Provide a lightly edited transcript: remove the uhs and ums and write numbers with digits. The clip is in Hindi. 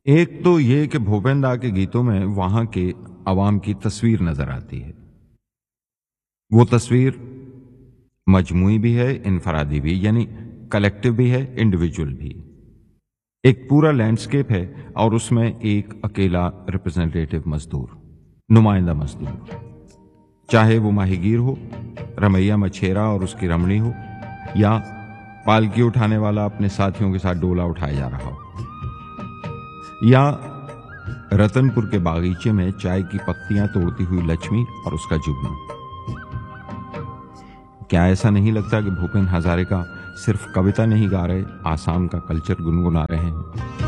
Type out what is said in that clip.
एक तो ये कि भूपेन दा के गीतों में वहां के अवाम की तस्वीर नजर आती है। वो तस्वीर मजमूई भी है, इनफरादी भी, यानी कलेक्टिव भी है, इंडिविजुअल भी। एक पूरा लैंडस्केप है और उसमें एक अकेला रिप्रेजेंटेटिव मजदूर, नुमाइंदा मजदूर, चाहे वो माहीगीर हो, रमैया मछेरा और उसकी रमणी हो, या पालकी उठाने वाला अपने साथियों के साथ डोला उठाया जा रहा हो, या रतनपुर के बागीचे में चाय की पत्तियां तोड़ती हुई लक्ष्मी और उसका जुगनू। क्या ऐसा नहीं लगता कि भूपेन हजारिका सिर्फ कविता नहीं गा रहे, आसाम का कल्चर गुनगुना रहे हैं?